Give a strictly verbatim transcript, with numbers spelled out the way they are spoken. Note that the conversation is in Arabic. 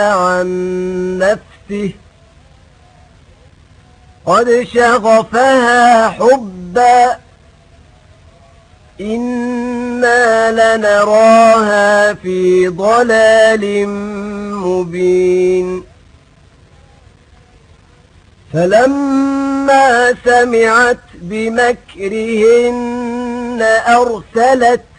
عن نفسه قد شغفها حبا إنا لنراها في ضلال مبين فلما سمعت بمكرهن أرسلت